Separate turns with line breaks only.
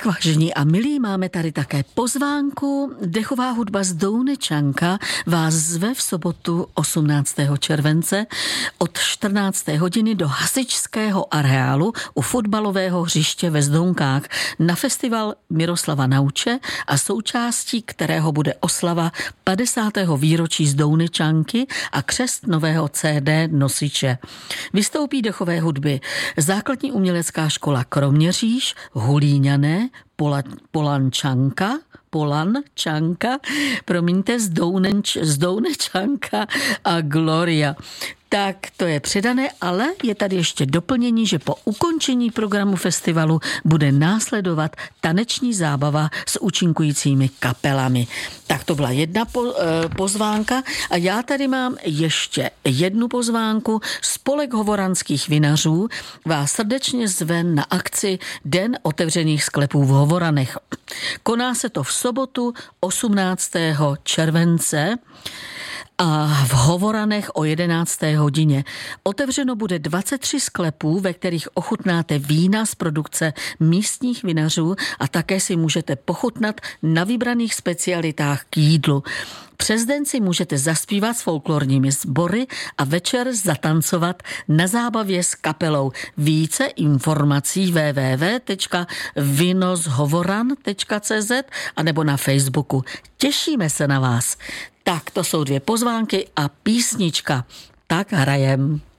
Tak vážení a milí, máme tady také pozvánku. Dechová hudba z Dounečanka vás zve v sobotu 18. července od 14. hodiny do hasičského areálu u fotbalového hřiště ve Zdounkách na festival Miroslava Nauče, a součástí kterého bude oslava 50. výročí z Dounečanky a křest nového CD nosiče. Vystoupí dechové hudby Základní umělecká škola Kroměříž, Hulíňané, Polančanka, z Dounečanka a Gloria. Tak to je předané, ale je tady ještě doplnění, že po ukončení programu festivalu bude následovat taneční zábava s účinkujícími kapelami. Tak to byla jedna pozvánka a já tady mám ještě jednu pozvánku. Spolek hovoranských vinařů vás srdečně zve na akci Den otevřených sklepů v Hovoranech. Koná se to v sobotu 18. července a v Hovoranech o 11. hodině. Otevřeno bude 23 sklepů, ve kterých ochutnáte vína z produkce místních vinařů a také si můžete pochutnat na vybraných specialitách k jídlu. Přes den si můžete zaspívat s folklorními sbory a večer zatancovat na zábavě s kapelou. Více informací www.vinoshovoran.cz a nebo na Facebooku. Těšíme se na vás. Tak to jsou dvě pozvánky a písnička. Tak hrajem.